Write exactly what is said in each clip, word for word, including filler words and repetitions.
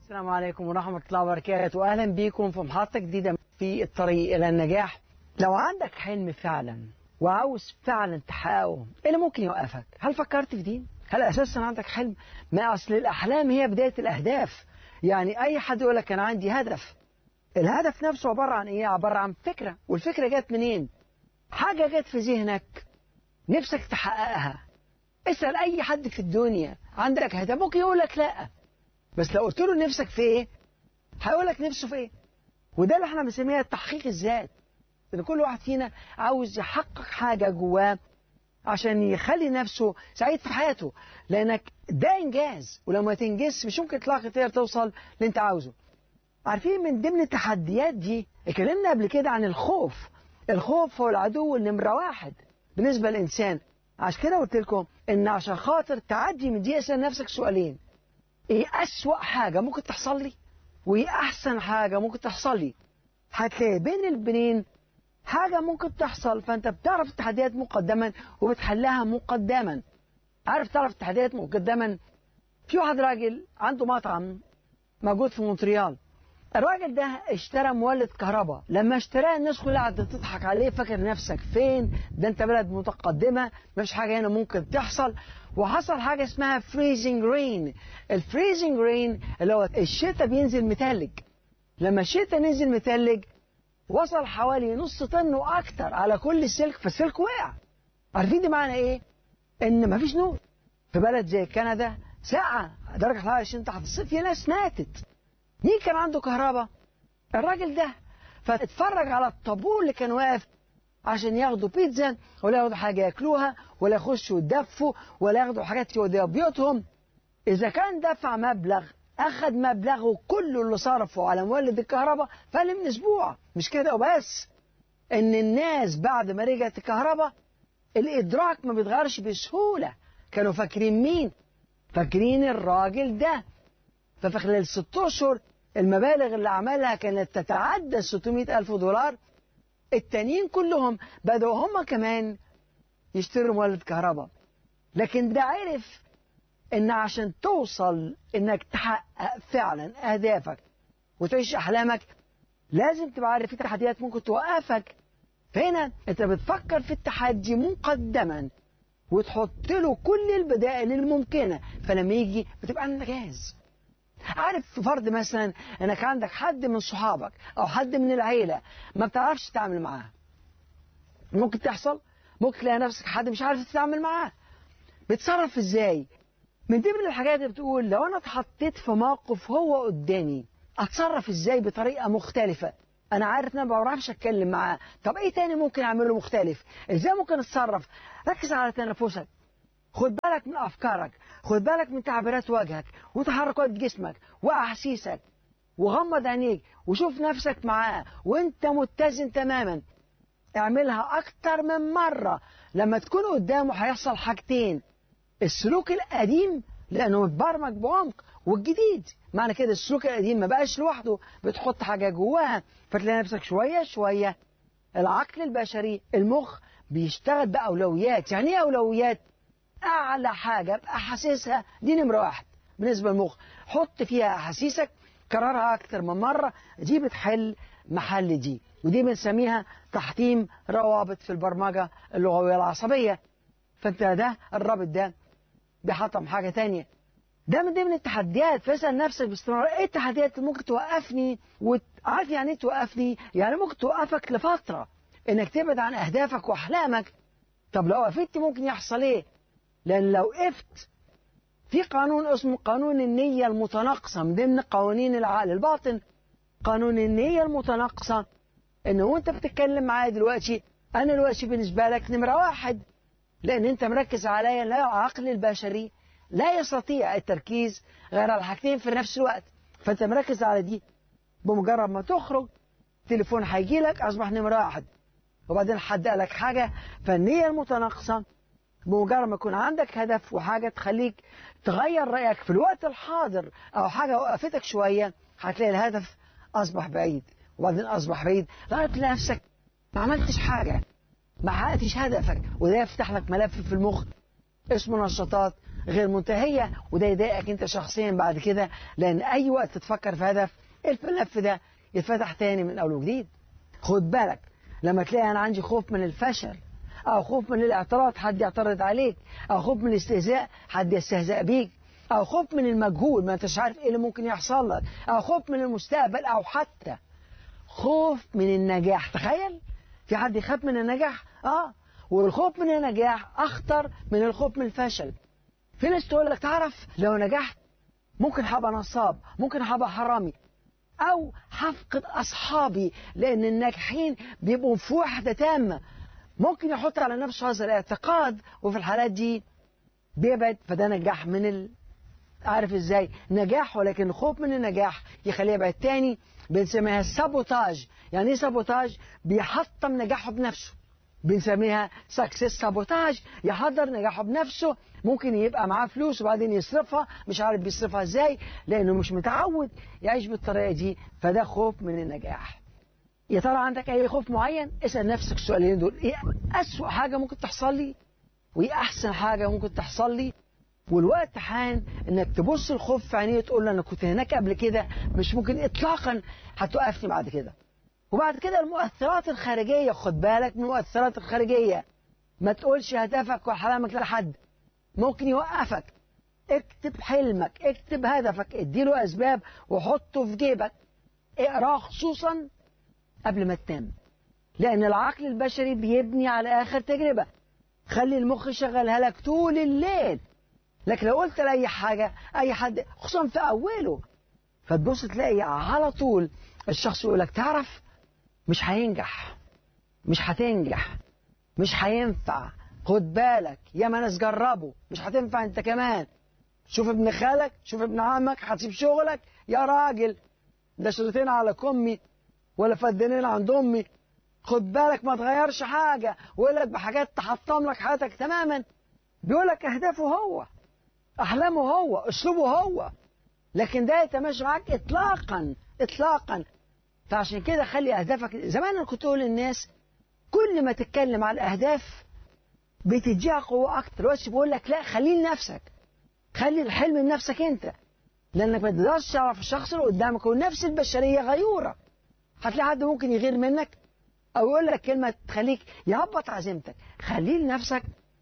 السلام عليكم ورحمة الله وبركاته، وأهلا بكم في محطة جديدة في الطريق إلى النجاح. لو عندك حلم فعلا وعاوز فعلا تحققه، إيه اللي ممكن يوقفك؟ هل فكرت في دي؟ هل أساسا عندك حلم؟ ما أصل الأحلام هي بداية الأهداف. يعني أي حد يقول لك أنا عندي هدف، الهدف نفسه عبارة عن إيه؟ عبارة عن فكرة، والفكرة جت منين؟ حاجة جت في ذهنك نفسك تحققها. اسأل أي حد في الدنيا عندك هدف، ممكن يقول لك لأ، بس لو قلت له نفسك في ايه هيقول لك نفسه في ايه. وده اللي احنا بنسميها تحقيق الذات، ان كل واحد فينا عاوز يحقق حاجه جواه عشان يخلي نفسه سعيد في حياته، لانك ده انجاز، ولما تنجز مش ممكن تلاقي تقدر توصل اللي انت عاوزه. عارفين من ضمن التحديات دي اتكلمنا قبل كده عن الخوف. الخوف هو العدو النمره واحد بالنسبه للانسان. عشان كده قلت لكم ان عشان خاطر تعدي من دي اسال نفسك سؤالين: ايه أسوأ حاجة ممكن تحصل لي؟ وايه أحسن حاجة ممكن تحصل لي؟ هتلاقي بين البنين حاجة ممكن تحصل، فأنت بتعرف التحديات مقدما وبتحلها مقدما. عارف تعرف التحديات مقدما؟ في واحد راجل عنده مطعم موجود في مونتريال. الراجل ده اشترى مولد كهرباء، لما اشتراه الناس كلها قعدت تضحك عليه، فاكر نفسك فين؟ ده انت بلد متقدمة، مفيش حاجة هنا ممكن تحصل. وحصل حاجة اسمها فريزنج رين. الفريزنج رين اللي هو الشتاء بينزل متلج. لما الشتاء نزل متلج وصل حوالي نص طن واكتر على كل السلك، فالسلك وقع. عارفين دي معنى ايه؟ ان مفيش نور. في بلد زي كندا ساعة درجة حرارة عشرين تحت الصفر، في ناس ماتت. مين كان عنده كهرباء؟ الراجل ده. فاتفرج على الطابور اللي كان واقف عشان ياخدوا بيتزا، ولا ياخدوا حاجة ياكلوها، ولا يخشوا يدفوا، ولا ياخدوا حاجات يوديها بيوتهم. إذا كان دفع مبلغ، أخذ مبلغه كله اللي صرفه على مولد الكهرباء فقل من أسبوع. مش كده وبس، إن الناس بعد ما رجعت الكهرباء الإدراك ما بيتغيرش بسهولة. كانوا فاكرين مين؟ فاكرين الراجل ده. ففي خلال ست أشهر المبالغ اللي عملها كانت تتعدى ستمائة ألف دولار. التانيين كلهم بدأوا هم كمان يشتروا مولد كهرباء. لكن ده عرف إن عشان توصل إنك تحقق فعلا أهدافك وتعيش أحلامك لازم تبقى عارف في تحديات ممكن توقفك. فهنا أنت بتفكر في التحدي مقدما وتحط له كل البدائل الممكنة، فلما يجي بتبقى عندك جاهز. عارف فرض مثلا انك عندك حد من صحابك او حد من العيلة ما بتعرفش تتعامل معاه، ممكن تحصل. ممكن تلاقي نفسك حد مش عارف تتعامل معاه، بتصرف ازاي؟ من ضمن الحاجات اللي بتقول لو انا اتحطيت في موقف هو قدامي اتصرف ازاي بطريقة مختلفة. انا عارف ان انا ما بعرفش اتكلم معاه، طب ايه تاني ممكن اعمله مختلف؟ ازاي ممكن اتصرف؟ ركز على تنفسك، خد بالك من أفكارك، خد بالك من تعبيرات وجهك وتحركات جسمك وأحاسيسك، وغمض عينيك وشوف نفسك معاه وانت متزن تماما. اعملها أكتر من مرة. لما تكون قدامه هيحصل حاجتين: السلوك القديم لأنه متبرمج بعمق، والجديد. معنى كده السلوك القديم ما بقاش لوحده، بتحط حاجة جواها، فتلاقي نفسك شوية شوية العقل البشري المخ بيشتغل بأولويات. يعني ايه أولويات؟ أعلى حاجة أبقى حاسسها دي نمرة واحد بالنسبة للمخ، حط فيها أحاسيسك، كررها أكتر من مرة، دي بتحل محل دي. ودي بنسميها تحطيم روابط في البرمجة اللغوية العصبية. فأنت ده الرابط ده بيحطم حاجة تانية. ده من ضمن التحديات. فاسأل نفسك باستمرار ايه التحديات اللي ممكن توقفني. وعارف يعني ايه توقفني؟ يعني ممكن توقفك لفترة انك تبعد عن أهدافك وأحلامك. طب لو وقفت ممكن يحصل ايه؟ لأن لو وقفت في قانون اسمه قانون النية المتناقصة من ضمن قوانين العقل الباطن. قانون النية المتناقصة إنه وأنت بتتكلم معايا دلوقتي أنا دلوقتي بالنسبة لك نمرة واحد، لأن أنت مركز عليا. لا، العقل البشري لا يستطيع التركيز غير على حاجتين في نفس الوقت، فأنت مركز على دي. بمجرد ما تخرج تليفون هيجي لك أصبح نمرة واحد، وبعدين حد قالك حاجة. فالنية المتناقصة بمجرد ما يكون عندك هدف وحاجة تخليك تغير رأيك في الوقت الحاضر أو حاجة وقفتك شوية، هتلاقي الهدف أصبح بعيد، وبعدين أصبح بعيد لغاية تلاقي نفسك ما عملتش حاجة، ما حققتش هدفك. وده يفتح لك ملف في المخ اسمه نشاطات غير منتهية، وده يضايقك انت شخصيا بعد كده، لان اي وقت تفكر في هدف الملف ده يتفتح تاني من اول وجديد. خد بالك لما تلاقي انا عندي خوف من الفشل، او خوف من الاعتراض حد يعترض عليك، او خوف من الاستهزاء حد يستهزأ بيك، او خوف من المجهول ما انتش عارف ايه اللي ممكن يحصل لك، او خوف من المستقبل، او حتى خوف من النجاح. تخيل في حد يخاف من النجاح. اه والخوف من النجاح اخطر من الخوف من الفشل. في ناس تقول لك تعرف لو نجحت ممكن هبقى نصاب، ممكن هبقى حرامي، او هفقد اصحابي، لان الناجحين بيبقوا في وحدة تامة. ممكن يحط على نفسه هذا الاعتقاد، وفي الحالات دي بيبعد. فده نجاح من ال... عارف ازاي نجاح، ولكن الخوف من النجاح يخليه يبعد تاني. بنسميها سابوتاج. يعني ايه سابوتاج؟ بيحطم نجاحه بنفسه. بنسميها سكسس سابوتاج، يحضر نجاحه بنفسه. ممكن يبقى معاه فلوس وبعدين يصرفها، مش عارف بيصرفها ازاي لانه مش متعود يعيش بالطريقه دي. فده خوف من النجاح. يا ترى عندك اي خوف معين؟ اسال نفسك السؤالين دول: ايه اسوأ حاجه ممكن تحصل لي؟ وايه احسن حاجه ممكن تحصل لي؟ والوقت حان انك تبص الخوف في عينيه وتقول له انا كنت هناك قبل كده، مش ممكن اطلاقا هتوقفني بعد كده. وبعد كده المؤثرات الخارجيه، خد بالك من المؤثرات الخارجيه. ما تقولش هدفك وحلمك لحد، ممكن يوقفك. اكتب حلمك، اكتب هدفك، اديله اسباب وحطه في جيبك. اقراه خصوصا قبل ما تنام، لان العقل البشري بيبني على اخر تجربه. خلي المخ يشغلها لك طول الليل. لكن لو قلت لأي حاجة، أي حد خصوصا في أوله، فتبص تلاقي على طول الشخص يقول لك تعرف مش هينجح، مش هتنجح، مش هينفع. خد بالك يا ما ناس جربوا، مش هتنفع انت كمان. شوف ابن خالك، شوف ابن عمك، هتسيب شغلك يا راجل، ده شريطين على كمي ولا فدانين عند امي. خد بالك ما تغيرش حاجة، ويقول لك بحاجات تحطم لك حياتك تماما. بيقول لك أهدافه هو، أحلامه هو، أسلوبه هو، لكن ده يتماشى معاك إطلاقا إطلاقا. فعشان كده خلي أهدافك. زمان أنا كنت أقول للناس كل ما تتكلم على الأهداف بتديها قوة أكتر. دلوقتي بقول لك لا، خليه لنفسك، خلي الحلم لنفسك أنت، لأنك ما تقدرش تعرف الشخص اللي قدامك. والنفس البشرية غيورة، هتلاقي حد ممكن يغير منك أو يقول لك كلمة تخليك يهبط عزيمتك. خليه لنفسك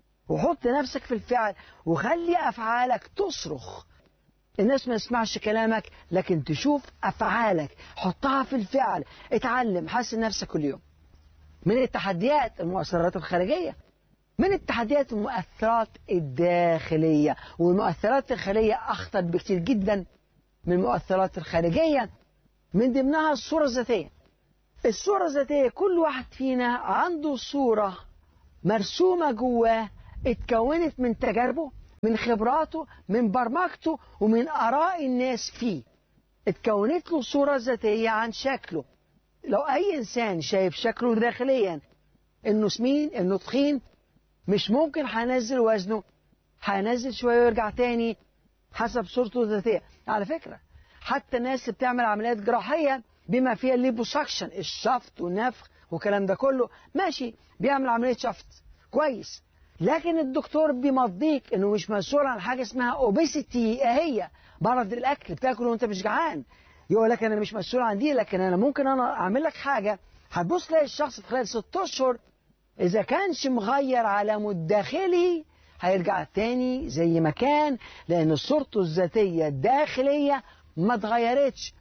وحط نفسك في الفعل، وخلي أفعالك تصرخ. الناس ما تسمعش كلامك لكن تشوف أفعالك، حطها في الفعل. اتعلم، حسن نفسك كل يوم. من التحديات المؤثرات الخارجية، من التحديات المؤثرات الداخلية. والمؤثرات الخارجية أخطر بكتير جدا من المؤثرات الخارجية. من ضمنها الصورة الذاتية. الصورة الذاتية كل واحد فينا عنده صورة مرسومة جواه، اتكونت من تجاربه، من خبراته، من برمجته، ومن آراء الناس فيه. اتكونت له صورة ذاتية عن شكله. لو أي إنسان شايف شكله داخليا إنه سمين، إنه تخين، مش ممكن هينزل وزنه، هينزل شوية ويرجع تاني حسب صورته الذاتية. على فكرة حتى الناس اللي بتعمل عمليات جراحية بما فيها الليبوساكشن، الشفط والنفخ والكلام ده كله، ماشي بيعمل عملية شفط كويس، لكن الدكتور بيمضيك انه مش مسؤول عن حاجه اسمها اوبيسيتي، هي مرض الاكل، بتاكل وانت مش جعان. يقول لك انا مش مسؤول عن دي، لكن انا ممكن انا اعمل لك حاجه. هتبص تلاقي الشخص في خلال ست اشهر اذا كانش مغير علامه الداخلي هيرجع تاني زي ما كان، لان صورته الذاتيه الداخليه ما اتغيرتش.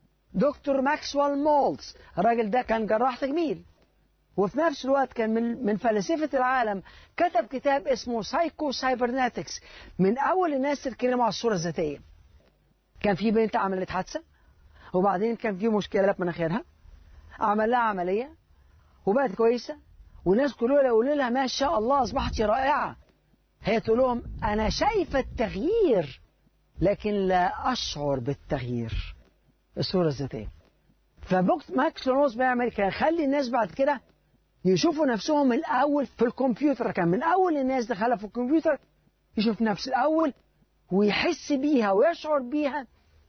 دكتور ماكسويل مولتز الراجل ده كان جراح تجميل، وفي نفس الوقت كان من من فلاسفة العالم. كتب كتاب اسمه سايكو سايبرناتكس، من أول الناس اللي اتكلموا على الصورة الذاتية. كان في بنت عملت حادثة، وبعدين كان في مشكلة في مناخيرها، عمل لها عملية وبقت كويسة، والناس كلها يقولوا لها ما شاء الله أصبحت رائعة. هي تقول لهم أنا شايفة التغيير لكن لا أشعر بالتغيير. الصورة الذاتية. فبوكس ماكسويل مولتز بيعمل كان يخلي الناس بعد كده يشوفوا نفسهم الأول في الكمبيوتر. كان من أول الناس دخلها في الكمبيوتر يشوف نفسه الأول ويحس بيها ويشعر بيها،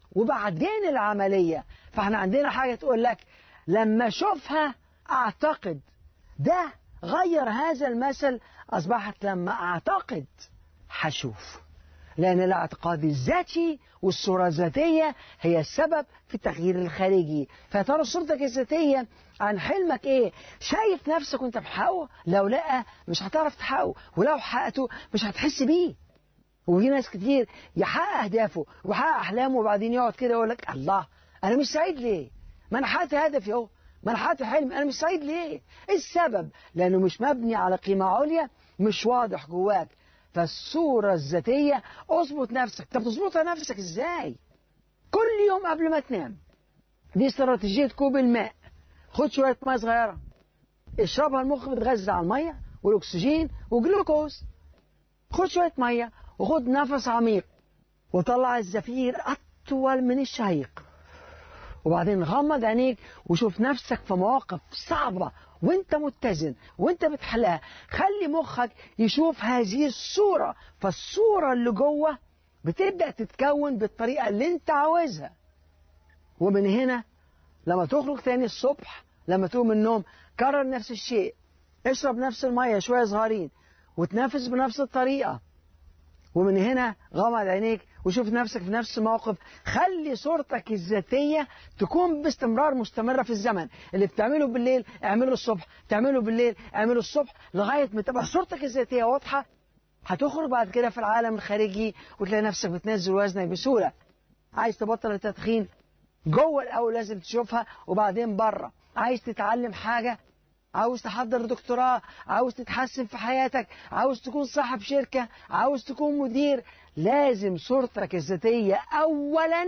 وبعدين العملية. فاحنا عندنا حاجة تقول لك لما أشوفها أعتقد. ده غير هذا المثل، أصبحت لما أعتقد هشوف. لأن الاعتقاد الذاتي والصورة الذاتية هي السبب في التغيير الخارجي. فترى صورتك الذاتية عن حلمك إيه؟ شايف نفسك وأنت بتحققه؟ لو لأ مش هتعرف تحققه، ولو حققته مش هتحس بيه. وفي ناس كتير يحقق أهدافه ويحقق أحلامه وبعدين يقعد كده يقول لك الله أنا مش سعيد ليه؟ ما أنا حققت هدفي أهو، ما أنا حققت حلمي، أنا مش سعيد ليه؟ إيه السبب؟ لأنه مش مبني على قيمة عليا، مش واضح جواك. فالصورة الذاتية اظبط نفسك. طب تظبطها نفسك ازاي؟ كل يوم قبل ما تنام، دي استراتيجية كوب الماء. خد شوية مية صغيرة اشربها، المخ بيتغذى على المية والأكسجين والجلوكوز. خد شوية مية وخد نفس عميق وطلع الزفير أطول من الشهيق، وبعدين غمض عينيك وشوف نفسك في مواقف صعبة وانت متزن وانت بتحلها. خلي مخك يشوف هذه الصورة، فالصورة اللي جوه بتبدأ تتكون بالطريقة اللي انت عاوزها. ومن هنا لما تخرج تاني الصبح، لما تقوم من النوم، كرر نفس الشيء، اشرب نفس المية شوية صغيرين وتنفس بنفس الطريقة. ومن هنا غمض عينيك وشوف نفسك في نفس الموقف. خلي صورتك الذاتية تكون باستمرار مستمرة في الزمن. اللي بتعمله بالليل اعمله الصبح، تعمله بالليل اعمله الصبح، لغاية ما تبقى صورتك الذاتية واضحة. هتخرج بعد كده في العالم الخارجي وتلاقي نفسك بتنزل وزنك بسهولة. عايز تبطل التدخين؟ جوه الأول لازم تشوفها وبعدين بره. عايز تتعلم حاجة، عاوز تحضر دكتوراه، عاوز تتحسن في حياتك، عاوز تكون صاحب شركة، عاوز تكون مدير، لازم صورتك الذاتية أولا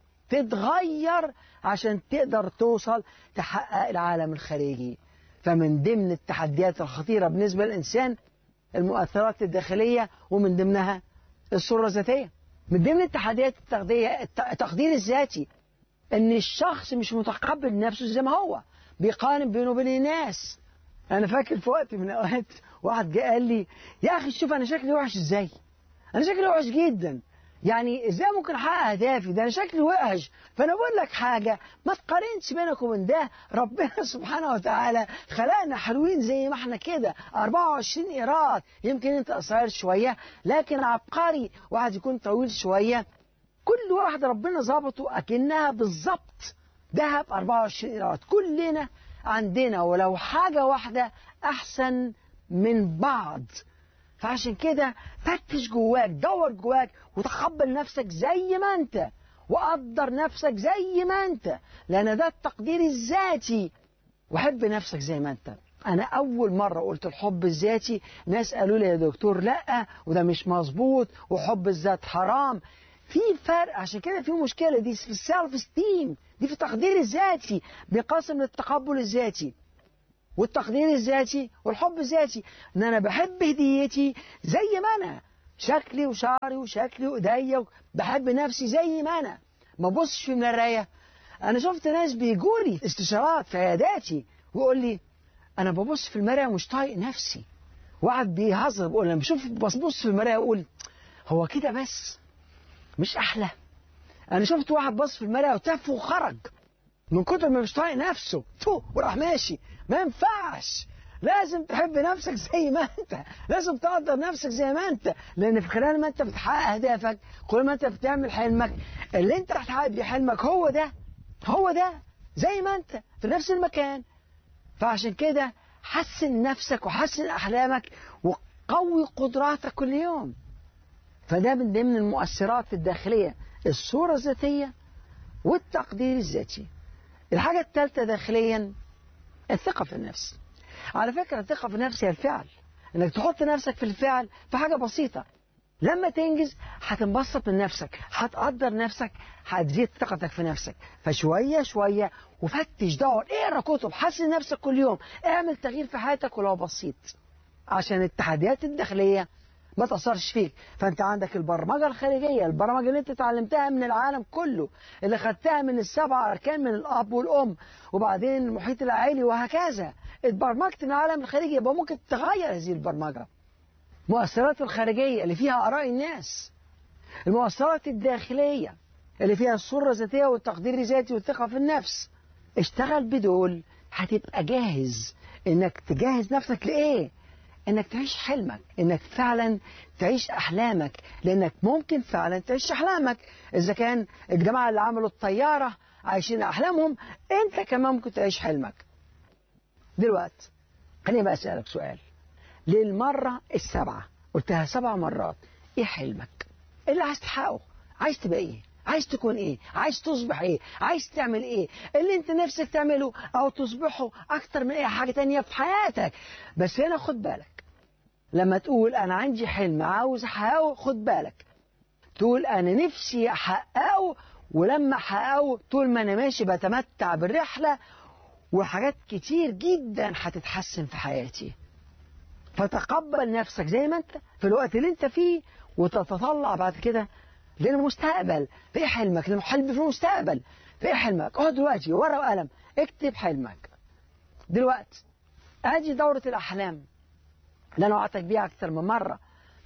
تتغير عشان تقدر توصل تحقق العالم الخارجي. فمن ضمن التحديات الخطيرة بالنسبة للإنسان المؤثرات الداخلية، ومن ضمنها الصورة الذاتية. من ضمن التحديات التقدير الذاتي، ان الشخص مش متقبل نفسه زي ما هو، بيقارن بينه وبين الناس. انا فاكر في وقت من الاوقات واحد جه قال لي يا اخي شوف انا شكلي وحش ازاي، انا شكلي وحش جدا، يعني ازاي ممكن احقق اهدافي، ده انا شكلي وحش. فانا بقول لك حاجه، ما تقارنش بينك وبين ده. ربنا سبحانه وتعالى خلقنا حلوين زي ما احنا كده، أربعة وعشرين قيراط. يمكن انت قصير شويه لكن عبقري، واحد يكون طويل شويه، كل واحد ربنا ظبطه اكنها بالظبط ذهب أربعة وعشرين قيراط. كلنا عندنا ولو حاجه واحده احسن من بعض. فعشان كده فتش جواك، دور جواك، وتقبل نفسك زي ما انت، وقدر نفسك زي ما انت، لان ده التقدير الذاتي. وحب نفسك زي ما انت. انا اول مره قلت الحب الذاتي ناس قالوا لي يا دكتور لا وده مش مظبوط وحب الذات حرام. في فرق، عشان كده في مشكله دي في السيلف ستيم، دي في التقدير الذاتي. بينقسم للتقبل الذاتي والتقدير الذاتي والحب الذاتي. ان انا بحب هديتي زي ما انا، شكلي وشعري وشكلي وايديا، بحب نفسي زي ما انا، ما ببصش في المرايه. انا شفت ناس بيجولي استشارات في عياداتي ويقول لي انا ببص في المرايه ومش طايق نفسي. واحد بيهزر بيقول انا بشوف ببص في المرايه واقول هو كده بس مش احلى. انا شفت واحد بص في المرايه وتف وخرج من كتر ما مش طايق نفسه، تو وراح ماشي. ما ينفعش، لازم تحب نفسك زي ما انت، لازم تقدر نفسك زي ما انت، لان في خلال ما انت بتحقق اهدافك، كل ما انت بتعمل حلمك، اللي انت راح تحقق بيه حلمك هو ده هو ده زي ما انت في نفس المكان. فعشان كده حسن نفسك وحسن احلامك وقوي قدراتك كل يوم. فده من ضمن المؤثرات الداخليه، الصوره الذاتيه والتقدير الذاتي. الحاجه الثالثه داخليا الثقة في النفس. على فكرة الثقة في النفس هي الفعل، انك تحط نفسك في الفعل في حاجة بسيطة. لما تنجز هتنبسط من نفسك، هتقدر نفسك، هتزيد ثقتك في نفسك. فشوية شوية وفتش، دور، اقرا كتب، حسن نفسك كل يوم، اعمل تغيير في حياتك ولو بسيط، عشان التحديات الداخلية ما تأثرش فيك. فأنت عندك البرمجة الخارجية، البرمجة اللي أنت اتعلمتها من العالم كله، اللي خدتها من السبع أركان من الأب والأم وبعدين المحيط العائلي وهكذا. اتبرمجت من العالم الخارجي، يبقى ممكن تغير هذه البرمجة. المؤثرات الخارجية اللي فيها آراء الناس، المؤثرات الداخلية اللي فيها الصورة الذاتية والتقدير الذاتي والثقة في النفس. اشتغل بدول هتبقى جاهز. إنك تجهز نفسك لإيه؟ انك تعيش حلمك، انك فعلا تعيش احلامك، لانك ممكن فعلا تعيش احلامك. اذا كان الجماعه اللي عملوا الطياره عايشين احلامهم، انت كمان ممكن تعيش حلمك. دلوقتي خليني بقى اسالك سؤال للمره السابعه، قلتها سبع مرات، ايه حلمك؟ ايه اللي عايز تحققه؟ عايز تبقى ايه؟ عايز تكون ايه؟ عايز تصبح ايه؟ عايز تعمل ايه؟ اللي انت نفسك تعمله او تصبحه اكتر من اي حاجه تانية في حياتك. بس هنا خد بالك، لما تقول انا عندي حلم عاوز احققه، خد بالك تقول انا نفسي احققه، ولما احققه طول ما انا ماشي بتمتع بالرحله وحاجات كتير جدا هتتحسن في حياتي. فتقبل نفسك زي ما انت في الوقت اللي انت فيه، وتتطلع بعد كده للمستقبل. في ايه حلمك؟ لما حلم في المستقبل، في ايه حلمك؟ اقعد دلوقتي ورقه وقلم اكتب حلمك. دلوقتي ادي دورة الاحلام اللي انا وعدتك بيها اكتر من مرة.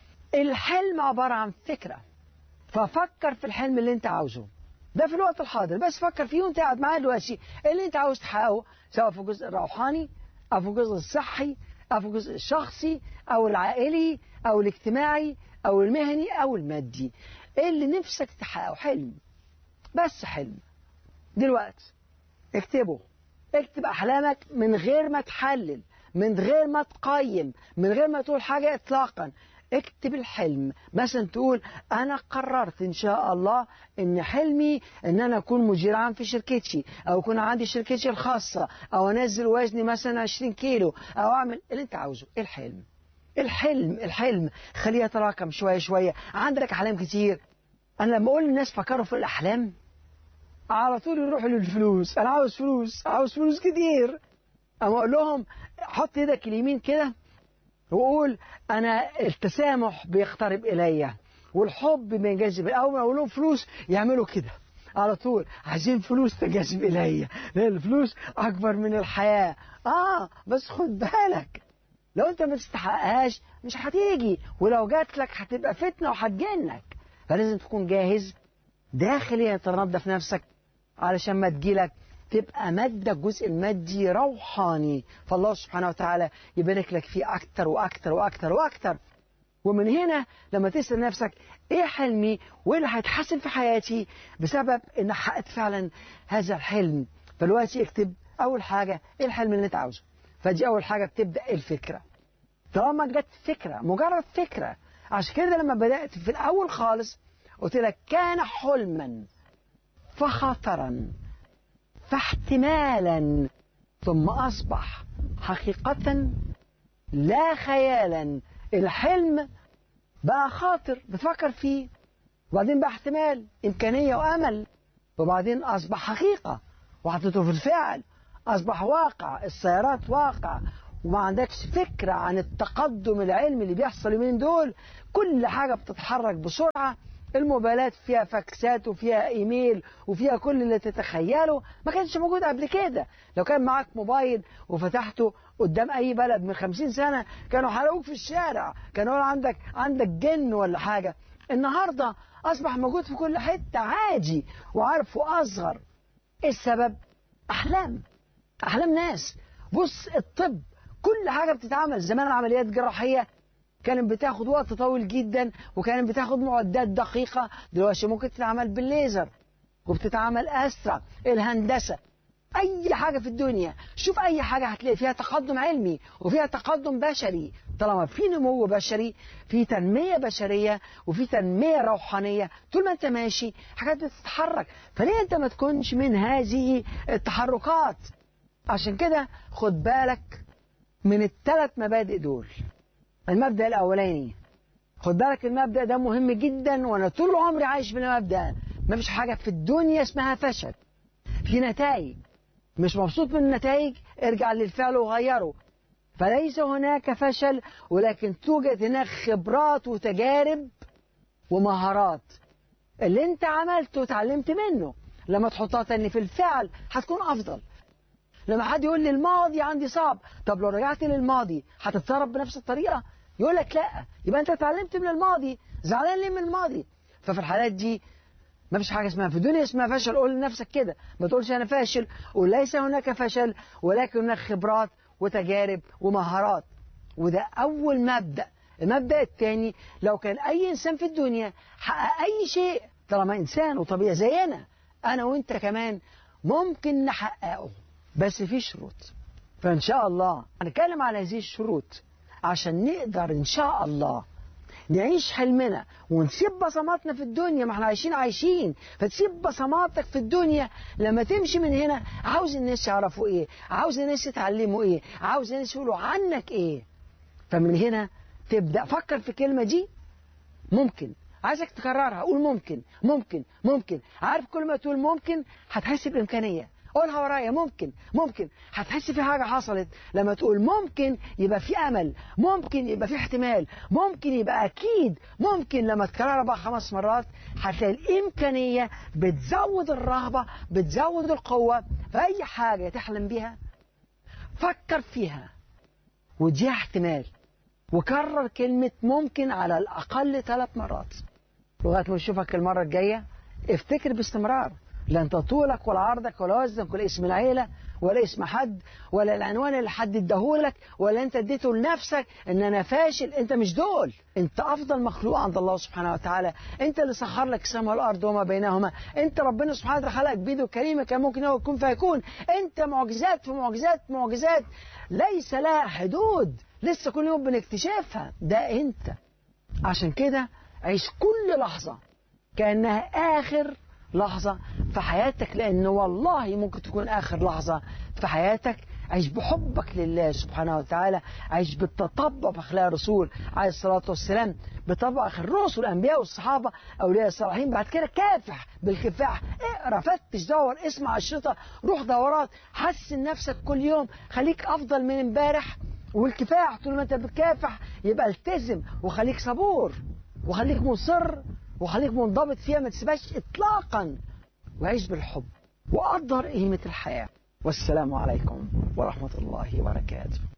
الحلم عبارة عن فكرة، ففكر في الحلم اللي انت عاوزه ده في الوقت الحاضر، بس فكر فيه وانت قاعد معاه دلوقتي اللي انت عاوز تحققه، سواء في الجزء الروحاني او في الجزء الصحي او في الجزء الشخصي او العائلي او الاجتماعي او المهني او المادي. ايه اللي نفسك تحققه؟ حلم، بس حلم. دلوقتي اكتبه، اكتب احلامك من غير ما تحلل، من غير ما تقيم، من غير ما تقول حاجة اطلاقا. اكتب الحلم. مثلا تقول انا قررت ان شاء الله ان حلمي ان انا اكون مدير عام في شركتي، او يكون عندي شركتي الخاصة، او انزل وزني مثلا عشرين كيلو، او اعمل اللي انت عاوزه. الحلم الحلم الحلم خليه يتراكم شوية شوية. عندك احلام كتير. انا لما اقول للناس فكروا في الاحلام على طول يروحوا للفلوس، انا عاوز فلوس، عاوز فلوس كتير. اما اقول لهم حط ايدك اليمين كده وقول انا التسامح بيقترب الي والحب بينجذب، اول ما اقول لهم فلوس يعملوا كده على طول، عايزين فلوس تجذب الي لان الفلوس اكبر من الحياه. اه بس خد بالك، لو انت ما تستحقهاش مش هتيجي، ولو جات لك هتبقى فتنه وهتجنك. فلازم تكون جاهز داخليا، تنظف نفسك علشان ما تجيلك تبقى مادة الجزء المادي روحاني، فالله سبحانه وتعالى يبارك لك فيه أكتر وأكتر وأكتر وأكتر. ومن هنا لما تسأل نفسك إيه حلمي وإيه اللي هيتحسن في حياتي بسبب إن حققت فعلا هذا الحلم، فالوقت اكتب أول حاجة إيه الحلم اللي أنت عاوزه. فدي أول حاجة بتبدأ الفكرة. طالما جت فكرة، مجرد فكرة. عشان كده لما بدأت في الأول خالص قلت لك كان حلما فخطرا فاحتمالا ثم أصبح حقيقة لا خيالا. الحلم بقى خاطر بتفكر فيه، وبعدين بقى احتمال، إمكانية وأمل، وبعدين أصبح حقيقة وحطيته في الفعل، أصبح واقع. السيارات واقع، وما عندكش فكرة عن التقدم العلمي اللي بيحصل يومين دول. كل حاجة بتتحرك بسرعة، الموبايلات فيها فاكسات وفيها ايميل وفيها كل اللي تتخيله، ما كانش موجود قبل كده. لو كان معاك موبايل وفتحته قدام اي بلد من خمسين سنة كانوا حرقوك في الشارع، كانوا عندك عندك جن ولا حاجة. النهاردة اصبح موجود في كل حتة عادي وعارفه اصغر. ايه السبب؟ احلام، احلام ناس. بص الطب كل حاجة بتتعمل. زمان العمليات الجراحية كانت بتاخد وقت طويل جدا وكانت بتاخد معدات دقيقة، دلوقتي ممكن تتعمل بالليزر وبتتعمل أسرع. الهندسة، أي حاجة في الدنيا، شوف أي حاجة هتلاقي فيها تقدم علمي وفيها تقدم بشري. طالما في نمو بشري، في تنمية بشرية وفي تنمية روحانية، طول ما أنت ماشي حاجات بتتحرك. فليه أنت ما تكونش من هذه التحركات؟ عشان كده خد بالك من الثلاث مبادئ دول. المبدأ الأولاني، خد بالك المبدأ ده مهم جدا، وأنا طول عمري عايش بالمبدأ. ما فيش حاجة في الدنيا اسمها فشل، في نتائج. مش مبسوط من النتائج، ارجع للفعل وغيره. فليس هناك فشل، ولكن توجد هناك خبرات وتجارب ومهارات. اللي انت عملته وتعلمت منه لما تحطها تاني في الفعل هتكون أفضل. لما حد يقول لي الماضي عندي صعب، طب لو رجعت للماضي هتتصرف بنفس الطريقة؟ يقول لك لا، يبقى انت اتعلمت من الماضي، زعلان ليه من الماضي؟ ففي الحالات دي ما فيش حاجة اسمها في الدنيا اسمها فشل. قول لنفسك كده، ما تقولش انا فاشل، قول ليس هناك فشل ولكن هناك خبرات وتجارب ومهارات. وده أول مبدأ. المبدأ الثاني، لو كان أي إنسان في الدنيا حقق أي شيء، طالما إنسان وطبيعي زينا أنا وإنت كمان، ممكن نحققه، بس في شروط. فإن شاء الله هنتكلم على هذه الشروط عشان نقدر إن شاء الله نعيش حلمنا ونسيب بصماتنا في الدنيا. ما احنا عايشين عايشين فتسيب بصماتك في الدنيا. لما تمشي من هنا عاوز الناس يعرفوا ايه، عاوز الناس يتعلموا ايه، عاوز الناس يقولوا عنك ايه. فمن هنا تبدأ فكر في الكلمة دي، ممكن. عايزك تكررها، قول ممكن ممكن ممكن. عارف كل ما تقول ممكن هتحس بإمكانية. قولها ورايا، ممكن ممكن. هتحس في حاجة حصلت لما تقول ممكن، يبقى في أمل، ممكن يبقى في احتمال، ممكن يبقى أكيد، ممكن. لما تكررها بقى خمس مرات هتلاقي الإمكانية بتزود الرغبة، بتزود القوة. فأي حاجة تحلم بيها فكر فيها وديها احتمال، وكرر كلمة ممكن على الأقل ثلاث مرات لغاية ما نشوفك المرة الجاية. افتكر باستمرار، لا انت طولك ولا عرضك ولا وزنك ولا اسم العيلة ولا اسم حد ولا العنوان اللي حد اداهولك ولا انت اديته لنفسك ان انا فاشل. انت مش دول، انت افضل مخلوق عند الله سبحانه وتعالى. انت اللي سخر لك السماء والارض وما بينهما. انت ربنا سبحانه وتعالى خلقك بيده الكريمه كان ممكن هو يكون فيكون. انت معجزات في معجزات معجزات ليس لها حدود، لسه كل يوم بنكتشفها. ده انت. عشان كده عيش كل لحظة كأنها آخر لحظة في حياتك، لأن والله ممكن تكون آخر لحظة في حياتك. عيش بحبك لله سبحانه وتعالى، عيش بالتطبع بأخلاق الرسول عليه الصلاة والسلام، بطبع الرسل الأنبياء والصحابة أولياء الصالحين. بعد كده كافح بالكفاح، اقرأ، فتش، دور، اسمع الشريطة، روح دورات، حسن نفسك كل يوم، خليك أفضل من امبارح. والكفاح طول ما انت بتكافح يبقى التزم وخليك صبور وخليك مصر وخليك منضبط فيها، ما تسيبهاش اطلاقا. وعيش بالحب وقدر قيمة الحياة. والسلام عليكم ورحمة الله وبركاته.